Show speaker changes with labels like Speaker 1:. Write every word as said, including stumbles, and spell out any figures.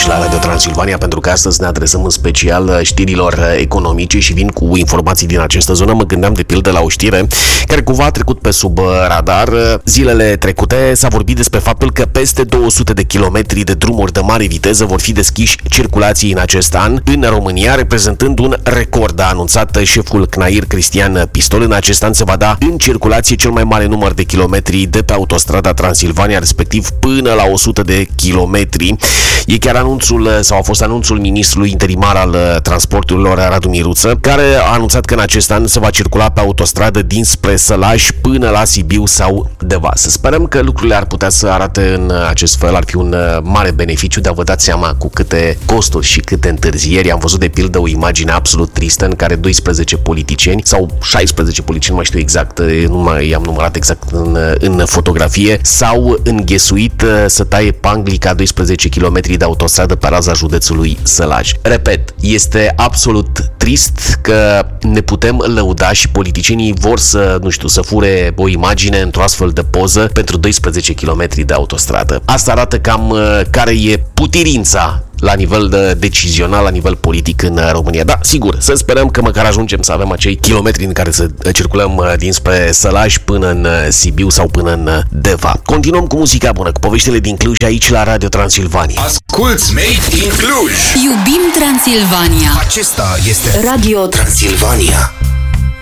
Speaker 1: la Radio Transilvania, pentru că astăzi ne adresăm în special știrilor economice și vin cu informații din această zonă. Mă gândeam de pildă la o știre care cumva a trecut pe sub radar. Zilele trecute s-a vorbit despre faptul că peste două sute de kilometri de drumuri de mare viteză vor fi deschiși circulației în acest an în România, reprezentând un record, a anunțat șeful C N A I R Cristian Pistol. În acest an se va da în circulație cel mai mare număr de kilometri de pe autostrada Transilvania, respectiv până la o sută de kilometri. E chiar anunțul, sau a fost anunțul ministrului interimar al transporturilor, Radu Miruță, care a anunțat că în acest an se va circula pe autostradă dinspre Sălaj până la Sibiu sau Devas. Sperăm că lucrurile ar putea să arate în acest fel, ar fi un mare beneficiu, dar vă dați seama cu câte costuri și câte întârzieri. Am văzut de pildă o imagine absolut tristă în care doisprezece politicieni sau șaisprezece politicieni, nu mai știu exact, nu mai am numărat exact în, în fotografie, s-au înghesuit să taie panglica doisprezece kilometri de autostradă pe raza județului Sălaj. Repet, este absolut trist că ne putem lăuda și politicienii vor să, nu știu, să fure o imagine într-o astfel de poză pentru doisprezece kilometri de autostradă. Asta arată cam care e putirința la nivel de decizional, la nivel politic în România. Da, sigur, să sperăm că măcar ajungem să avem acei kilometri în care să circulăm dinspre Sălaj până în Sibiu sau până în Deva. Continuăm cu muzica bună, cu poveștile din Cluj aici la Radio Transilvania.
Speaker 2: Asculți Made in Cluj!
Speaker 3: Iubim Transilvania!
Speaker 2: Acesta este Radio Transilvania.